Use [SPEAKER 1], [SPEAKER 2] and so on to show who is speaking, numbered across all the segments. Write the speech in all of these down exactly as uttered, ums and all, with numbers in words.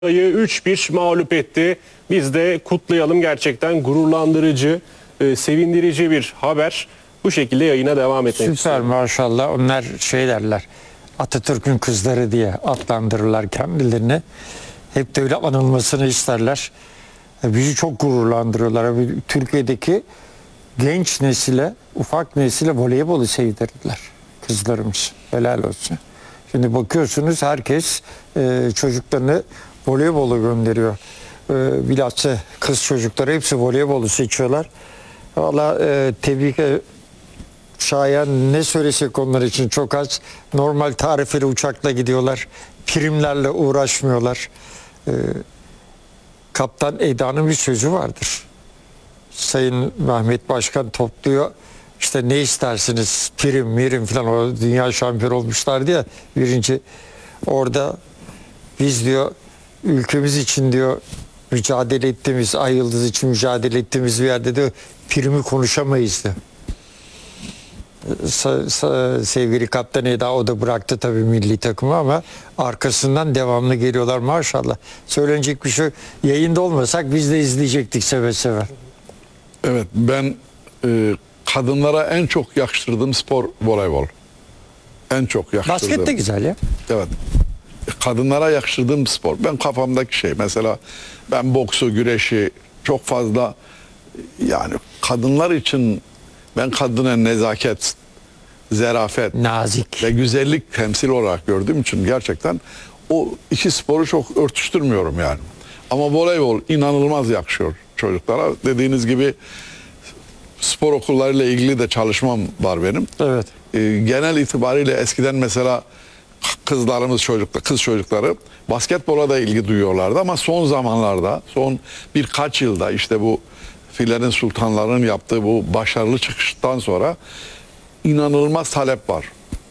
[SPEAKER 1] üç bir mağlup etti. Biz de kutlayalım, gerçekten gururlandırıcı, e, sevindirici bir haber. Bu şekilde yayına devam etmek
[SPEAKER 2] Süper
[SPEAKER 1] istiyorum.
[SPEAKER 2] maşallah. Onlar şey derler, Atatürk'ün kızları diye adlandırırlar kendilerini. Hep de öyle anılmasını isterler. Bizi çok gururlandırıyorlar. Türkiye'deki genç nesile, ufak nesile voleybolu sevdirdiler kızlarımız. Helal olsun. Şimdi bakıyorsunuz herkes e, çocuklarını voleybola gönderiyor. E, bilhassa kız çocukları hepsi voleybolu seçiyorlar. Valla e, tebrik e, şayan ne söylesek onlar için çok az. Normal tarifeli uçakla gidiyorlar. Primlerle uğraşmıyorlar. E, Kaptan Eda'nın bir sözü vardır. Sayın Mehmet Başkan topluyor. İşte ne istersiniz? Prim, mirim falan, o dünya şampiyonu olmuşlardı ya birinci. Orada biz diyor ülkemiz için diyor mücadele ettiğimiz, Ay Yıldız için mücadele ettiğimiz bir yerde diyor primi konuşamayız diyor. Sa- sa- sevgili Kaptan Eda o da bıraktı tabii milli takımı ama arkasından devamlı geliyorlar maşallah. Söylenecek bir şey, yayında olmasak biz de izleyecektik seve seve.
[SPEAKER 3] Evet, ben e, kadınlara en çok yakıştırdığım spor voleybol. En çok yakıştırdığım.
[SPEAKER 2] Basket de güzel ya.
[SPEAKER 3] Evet. Kadınlara yakıştırdığım spor. Ben kafamdaki şey mesela ben boksu, güreşi çok fazla, yani kadınlar için ben kadına nezaket, zarafet
[SPEAKER 2] Nazik.
[SPEAKER 3] ve güzellik temsil olarak gördüğüm için gerçekten o iki sporu çok örtüştürmüyorum yani. Ama voleybol inanılmaz yakışıyor çocuklara. Dediğiniz gibi spor okullarıyla ilgili de çalışmam var benim.
[SPEAKER 2] Evet.
[SPEAKER 3] Ee, genel itibariyle eskiden mesela kızlarımız çocuklar, kız çocukları basketbola da ilgi duyuyorlardı ama son zamanlarda, son birkaç yılda işte bu Filenin Sultanların yaptığı bu başarılı çıkıştan sonra inanılmaz talep var.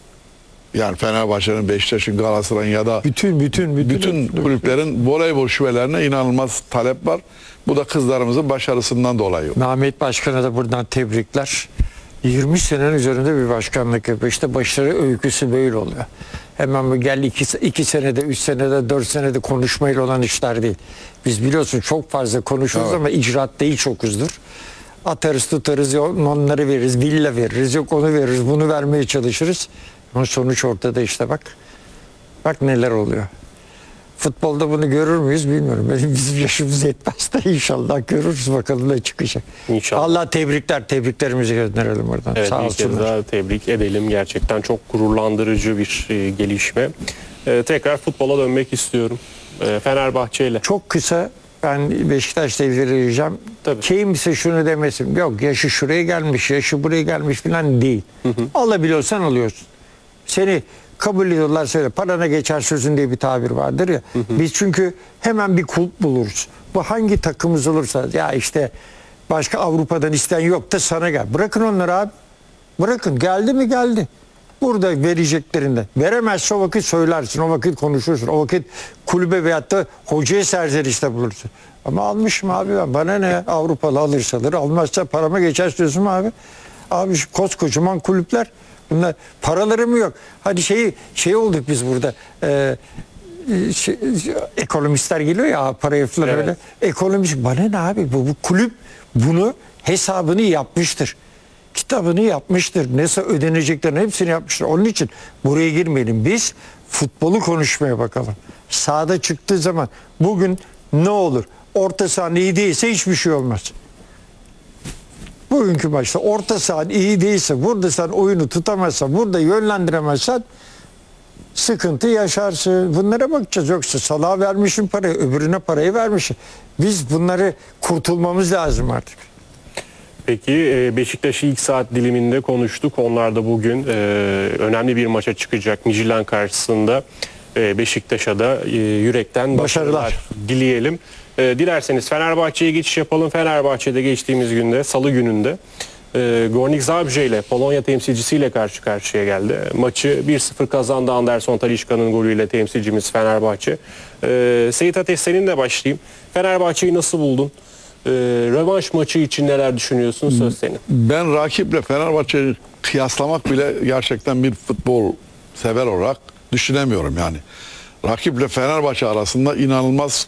[SPEAKER 3] Yani Fenerbahçe'nin, Beşiktaş'ın, Galatasaray'ın ya da
[SPEAKER 2] Bütün bütün bütün,
[SPEAKER 3] bütün kulüplerin voleybol şubelerine inanılmaz talep var. Bu da kızlarımızın başarısından dolayı.
[SPEAKER 2] Mehmet Başkan'a da buradan tebrikler. yirmi senenin üzerinde bir başkanlık yapıyor. İşte başarı öyküsü böyle oluyor. Hemen bu gel iki, iki senede, üç senede, dört senede konuşmayla olan işler değil. Biz biliyorsun çok fazla konuşuruz
[SPEAKER 3] Evet.
[SPEAKER 2] ama icraat değil çok hızlıdır. Atarız tutarız, onları veririz, villa veririz, yok onu veririz, bunu vermeye çalışırız. Ama sonuç ortada işte bak. Bak neler oluyor. Futbolda bunu görür müyüz bilmiyorum. Benim bizim yaşımız yetmez de inşallah görürüz, bakalım ne çıkacak.
[SPEAKER 1] İnşallah.
[SPEAKER 2] Allah tebrikler, tebriklerimizi gönderelim oradan.
[SPEAKER 1] Evet,
[SPEAKER 2] Sağ
[SPEAKER 1] bir kez
[SPEAKER 2] olsunlar.
[SPEAKER 1] daha tebrik edelim. Gerçekten çok gururlandırıcı bir e, gelişme. E, tekrar futbola dönmek istiyorum. E, Fenerbahçe ile.
[SPEAKER 2] Çok kısa ben Beşiktaş'ta ilgileyeceğim.
[SPEAKER 1] Tabii.
[SPEAKER 2] Kimse şunu demesin. Yok yaşı şuraya gelmiş, yaşı buraya gelmiş falan değil. Hı hı. Alabiliyorsan alıyorsun. Seni kabul ediyorlar söyle. Parana geçer sözün diye bir tabir vardır ya. Hı hı. Biz çünkü hemen bir kulp buluruz. Bu hangi takımımız olursa ya işte başka Avrupa'dan isteyen yok da sana gel. Bırakın onları abi. Bırakın. Geldi mi geldi. Burada vereceklerinde. Veremezse o vakit söylersin. O vakit konuşursun. O vakit kulübe veyahut da hocaya serzenişte bulursun. Ama almışım abi ben. Bana ne? Avrupalı alırsa alır. Almazsa parama geçer sözüm abi. Abi şu koskocaman kulüpler. Bunlar paraları mı yok? Hadi şey şey olduk biz burada. Ee, şey, ekonomistler geliyor ya parayı falan
[SPEAKER 1] Evet.
[SPEAKER 2] öyle. Ekonomist bana ne abi? Bu, bu kulüp bunu hesabını yapmıştır. Kitabını yapmıştır. Nasıl ödeneceklerini hepsini yapmıştır. Onun için buraya girmeyelim. Biz futbolu konuşmaya bakalım. Sahada çıktığı zaman bugün ne olur? Orta sahan iyi değilse hiçbir şey olmaz. Bugünkü maçta orta sahan iyi değilse, burada sen oyunu tutamazsan, burada yönlendiremezsen sıkıntı yaşarsın. Bunlara bakacağız. Yoksa salağa vermişsin parayı, öbürüne parayı vermişsin. Biz bunları kurtulmamız lazım artık.
[SPEAKER 1] Peki Beşiktaş'ı ilk saat diliminde konuştuk. Onlar da bugün e, önemli bir maça çıkacak Midtjylland karşısında. E, Beşiktaş'a da e, yürekten başarılar,
[SPEAKER 2] Başarılar.
[SPEAKER 1] dileyelim. E, dilerseniz Fenerbahçe'ye geçiş yapalım. Fenerbahçe'de geçtiğimiz günde, Salı gününde e, Górnik Zabrze ile Polonya temsilcisiyle karşı karşıya geldi. Maçı bir sıfır kazandı Anderson Talisca'nın golüyle temsilcimiz Fenerbahçe. E, Seyit Ateş seninle başlayayım. Fenerbahçe'yi nasıl buldun? Ee, rövanş maçı için neler düşünüyorsun? Söz senin.
[SPEAKER 3] Ben rakiple Fenerbahçe'yi kıyaslamak bile gerçekten bir futbol sever olarak düşünemiyorum yani. rakiple Fenerbahçe arasında inanılmaz